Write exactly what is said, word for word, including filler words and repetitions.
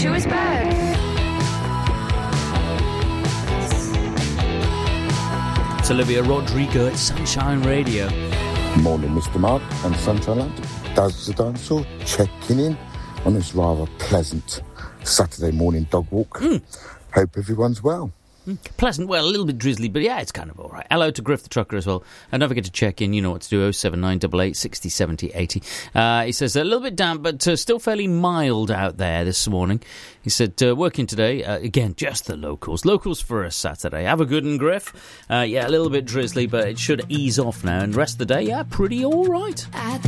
she was bad. It's Olivia Rodrigo at Sunshine Radio. Morning, Mister Mark and Sunshine Land. Does the dinosaur checking in on this rather pleasant Saturday morning dog walk. Mm. Hope everyone's well. Mm. Pleasant, well, a little bit drizzly, but yeah, it's kind of all right. Hello to Griff the Trucker as well. And don't forget to check in. You know what to do. oh seven nine eight eight, six oh seven oh, eight oh. Uh, he says a little bit damp, but uh, still fairly mild out there this morning. He said, uh, working today, uh, again, just the locals. Locals for a Saturday. Have a good one, Griff. Uh, yeah, a little bit drizzly, but it should ease off now. And the rest of the day, yeah, pretty all right.